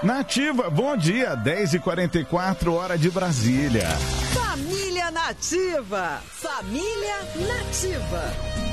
Nativa, bom dia, 10h44, hora de Brasília. Família Nativa. Família Nativa.